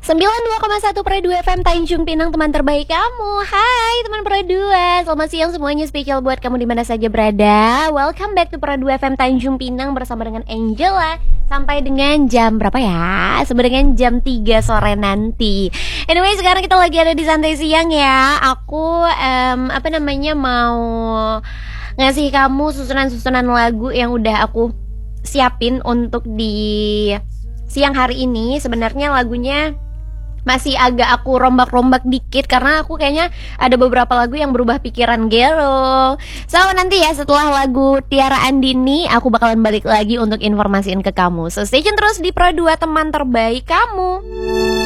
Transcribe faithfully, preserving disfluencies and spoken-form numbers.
sembilan puluh dua koma satu Pro dua F M Tanjung Pinang, teman terbaik kamu. Hai teman Pro dua, selamat siang semuanya, spesial buat kamu di mana saja berada. Welcome back to Pro dua F M Tanjung Pinang bersama dengan Angela. Sampai dengan jam berapa ya? Sampai dengan jam tiga sore nanti. Anyway, sekarang kita lagi ada di santai siang ya. Aku um, apa namanya mau ngasih kamu susunan-susunan lagu yang udah aku siapin untuk di siang hari ini. Sebenarnya lagunya masih agak aku rombak-rombak dikit karena aku kayaknya ada beberapa lagu yang berubah pikiran gelo. So nanti ya setelah lagu Tiara Andini aku bakalan balik lagi untuk informasiin ke kamu. So stay tune terus di Pro dua, teman terbaik kamu.